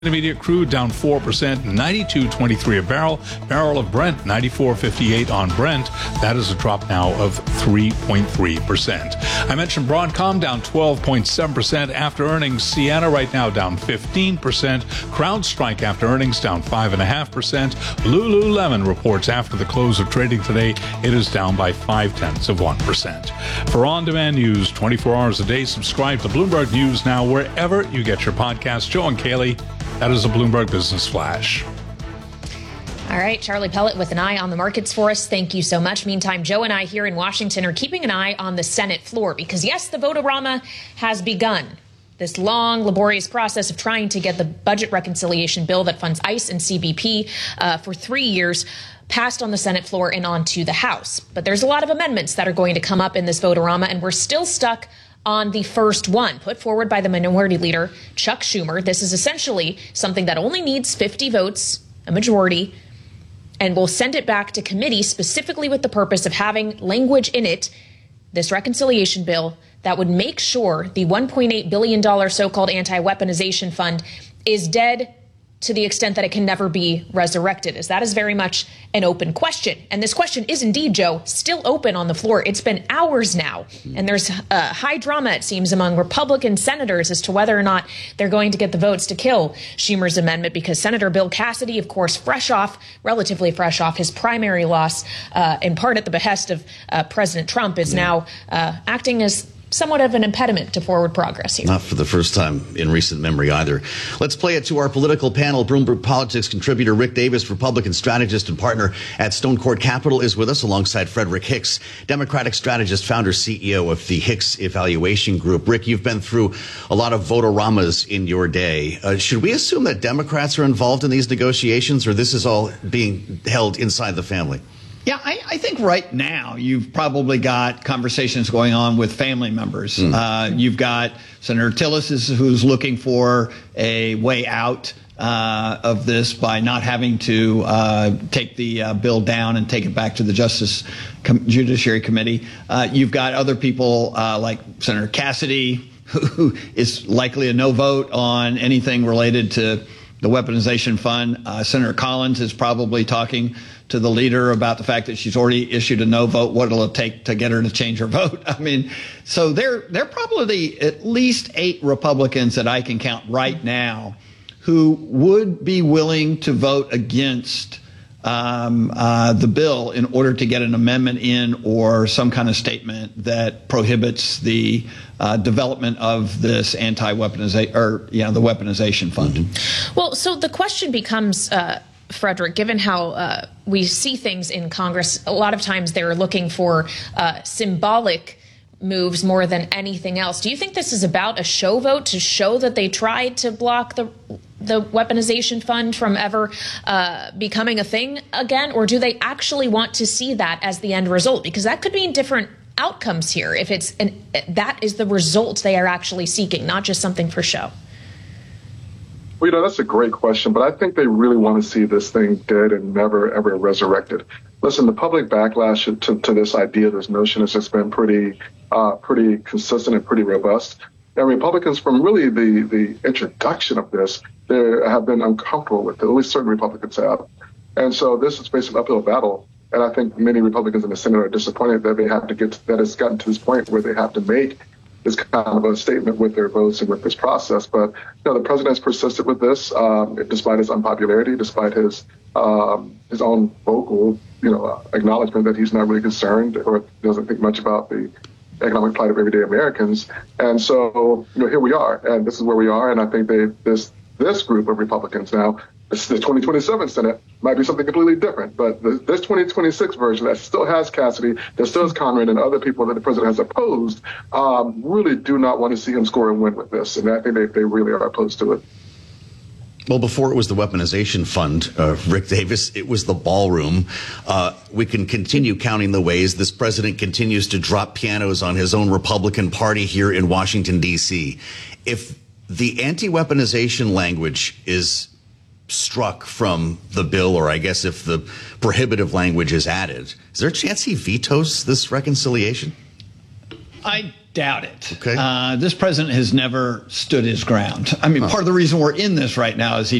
Intermediate crude down 4%, 92.23 a barrel. Barrel of Brent, 94.58 on Brent. That is a drop now of 3.3%. I mentioned Broadcom down 12.7% after earnings. Ciena right now down 15%. CrowdStrike after earnings down 5.5%. Lululemon reports after the close of trading today, it is down by 0.5%. For on-demand news 24 hours a day, subscribe to Bloomberg News Now wherever you get your podcasts. Joe and Kaylee, that is a Bloomberg Business Flash. All right, Charlie Pellet with an eye on the markets for us. Thank you so much. Meantime, Joe and I here in Washington are keeping an eye on the Senate floor because, yes, the vote-a-rama has begun. This long, laborious process of trying to get the budget reconciliation bill that funds ICE and CBP for 3 years passed on the Senate floor and onto the House. But there's a lot of amendments that are going to come up in this vote-a-rama, and we're still stuck on the first one put forward by the minority leader, Chuck Schumer. This is essentially something that only needs 50 votes, a majority, and we'll send it back to committee specifically with the purpose of having language in it, this reconciliation bill, that would make sure the $1.8 billion so-called anti-weaponization fund is dead to the extent that it can never be resurrected, as that is very much an open question. And this question is indeed, Joe, still open on the floor. It's been hours now, and there's high drama, it seems, among Republican senators as to whether or not they're going to get the votes to kill Schumer's amendment, because Senator Bill Cassidy, of course, relatively fresh off his primary loss, in part at the behest of President Trump, is now acting as somewhat of an impediment to forward progress here. Not for the first time in recent memory either. Let's play it to our political panel. Bloomberg Politics contributor Rick Davis, Republican strategist and partner at Stone Court Capital, is with us alongside Frederick Hicks, Democratic strategist, founder, CEO of the Hicks Evaluation Group. Rick, you've been through a lot of vote-a-ramas in your day. Should we assume that Democrats are involved in these negotiations, or this is all being held inside the family? Yeah, I think right now you've probably got conversations going on with family members. You've got Senator Tillis who's looking for a way out of this by not having to take the bill down and take it back to the Judiciary Committee. You've got other people like Senator Cassidy, who is likely a no vote on anything related to the weaponization fund. Senator Collins is probably talking to the leader about the fact that she's already issued a no vote, what it'll take to get her to change her vote. I mean, so there are probably at least 8 Republicans that I can count right now who would be willing to vote against the bill in order to get an amendment in or some kind of statement that prohibits the development of this anti-weaponization or the weaponization fund. Well, so the question becomes, Frederick, given how we see things in Congress, a lot of times they're looking for symbolic moves more than anything else. Do you think this is about a show vote to show that they tried to block the weaponization fund from ever becoming a thing again? Or do they actually want to see that as the end result? Because that could mean different outcomes here if that is the result they are actually seeking, not just something for show. Well, that's a great question, but I think they really want to see this thing dead and never, ever resurrected. Listen, the public backlash to this idea, this notion, has just been pretty consistent and pretty robust. And Republicans, from really the introduction of this, they have been uncomfortable with it. At least certain Republicans have. And so this is basically an uphill battle. And I think many Republicans in the Senate are disappointed that that it's gotten to this point where they have to make this kind of a statement with their votes and with this process. But the president has persisted with this, despite his unpopularity, despite his own vocal, acknowledgement that he's not really concerned or doesn't think much about the economic plight of everyday Americans. And so, here we are, and this is where we are. And I think this group of Republicans now, the 2027 Senate, might be something completely different. But this 2026 version that still has Cassidy, that still has Conrad and other people that the president has opposed, really do not want to see him score a win with this. And I think they really are opposed to it. Well, before it was the weaponization fund, Rick Davis, it was the ballroom. We can continue counting the ways this president continues to drop pianos on his own Republican Party here in Washington, D.C. If the anti-weaponization language is struck from the bill, or I guess if the prohibitive language is added, is there a chance he vetoes this reconciliation? I doubt it. Okay. This president has never stood his ground. I mean, part of the reason we're in this right now is he